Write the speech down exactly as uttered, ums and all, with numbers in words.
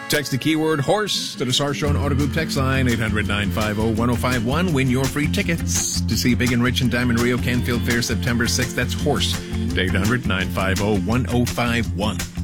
Text the keyword horse to the Star Show and Auto Group text line, eight hundred, nine five zero, one zero five one. Win your free tickets to see Big and Rich and Diamond Rio Canfield Fair September sixth. That's horse to eight hundred, nine five zero, one zero five one.